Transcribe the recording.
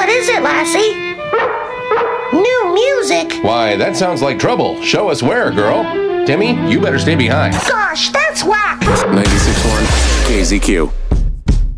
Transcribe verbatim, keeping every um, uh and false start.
What is it, Lassie? New music? Why, that sounds like trouble. Show us where, girl. Timmy, you better stay behind. Gosh, that's whack! ninety-six point one K Z Q.